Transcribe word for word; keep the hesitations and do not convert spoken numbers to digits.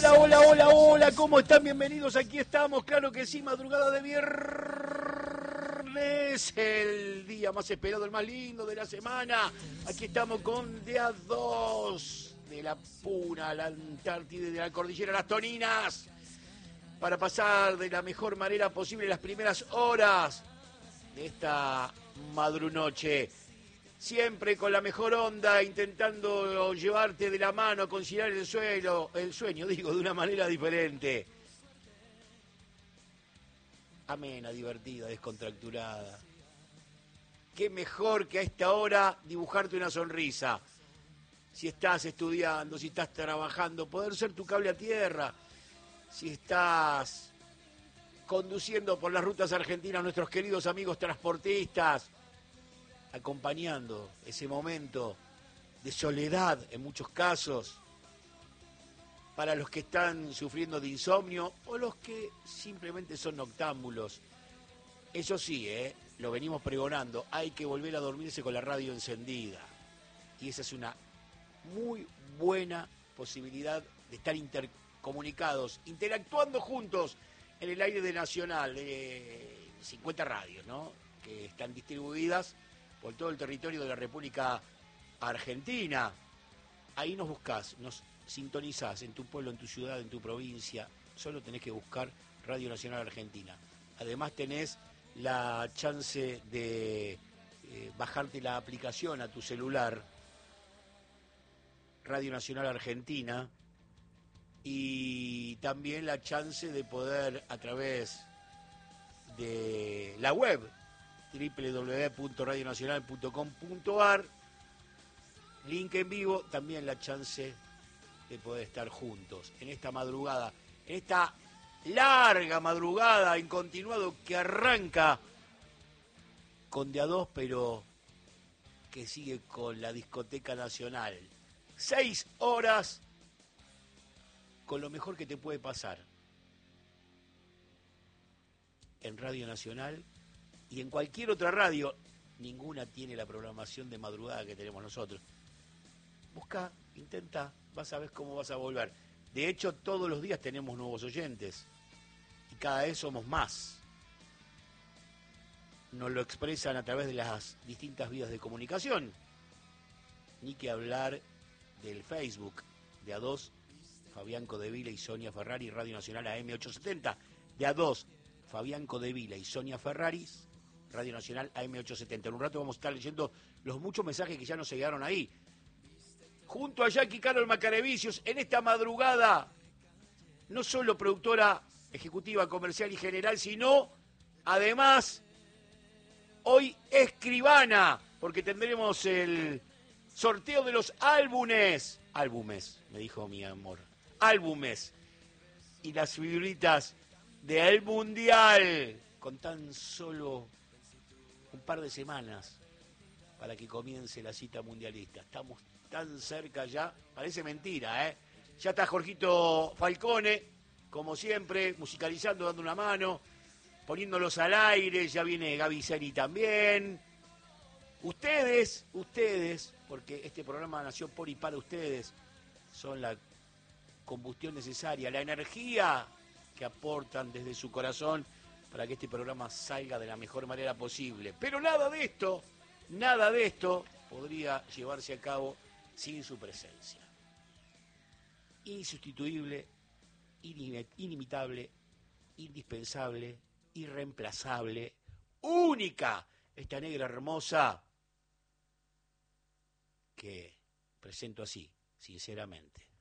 Hola, hola, hola, hola, ¿cómo están? Bienvenidos, aquí estamos, claro que sí, madrugada de viernes, el día más esperado, el más lindo de la semana. Aquí estamos con día dos de la Puna, la Antártida, de la Cordillera Las Toninas, para pasar de la mejor manera posible las primeras horas de esta madrunoche. Siempre con la mejor onda, intentando llevarte de la mano a conciliar el sueño, el sueño, digo, de una manera diferente. Amena, divertida, descontracturada. Qué mejor que a esta hora dibujarte una sonrisa. Si estás estudiando, si estás trabajando, poder ser tu cable a tierra. Si estás conduciendo por las rutas argentinas, nuestros queridos amigos transportistas, acompañando ese momento de soledad en muchos casos, para los que están sufriendo de insomnio o los que simplemente son noctámbulos. Eso sí, ¿eh? Lo venimos pregonando, hay que volver a dormirse con la radio encendida. Y esa es una muy buena posibilidad de estar intercomunicados, interactuando juntos en el aire de Nacional, de cincuenta radios, ¿no?, que están distribuidas por todo el territorio de la República Argentina. Ahí nos buscás, nos sintonizás en tu pueblo, en tu ciudad, en tu provincia. Solo tenés que buscar Radio Nacional Argentina. Además tenés la chance de eh, bajarte la aplicación a tu celular, Radio Nacional Argentina, y también la chance de poder, a través de la web, doble u doble u doble u punto radio nacional punto com punto a r, link en vivo, también la chance de poder estar juntos en esta madrugada, en esta larga madrugada en continuado que arranca con de a dos, pero que sigue con la discoteca nacional. Seis horas con lo mejor que te puede pasar en Radio Nacional y en cualquier otra radio. Ninguna tiene la programación de madrugada que tenemos nosotros. Busca, intenta, vas a ver cómo vas a volver. De hecho, todos los días tenemos nuevos oyentes y cada vez somos más. Nos lo expresan a través de las distintas vías de comunicación. Ni que hablar del Facebook de A dos, Fabián Codevila y Sonia Ferrari, Radio Nacional A M ochocientos setenta. De A dos, Fabián Codevila y Sonia Ferrari, Radio Nacional A M ochocientos setenta. En un rato vamos a estar leyendo los muchos mensajes que ya nos llegaron ahí. Junto a Jackie Carol Macarevicius, en esta madrugada, no solo productora ejecutiva, comercial y general, sino, además, hoy escribana, porque tendremos el sorteo de los álbumes. Álbumes, me dijo mi amor. Álbumes. Y las figuritas del Mundial, con tan solo un par de semanas para que comience la cita mundialista. Estamos tan cerca ya, parece mentira, ¿eh? Ya está Jorgito Falcone, como siempre, musicalizando, dando una mano, poniéndolos al aire. Ya viene Gaby Seri también. Ustedes, ustedes, porque este programa nació por y para ustedes, son la combustión necesaria, la energía que aportan desde su corazón para que este programa salga de la mejor manera posible. Pero nada de esto, nada de esto podría llevarse a cabo sin su presencia. Insustituible, inimitable, indispensable, irreemplazable, única, esta negra hermosa que presento así, sinceramente.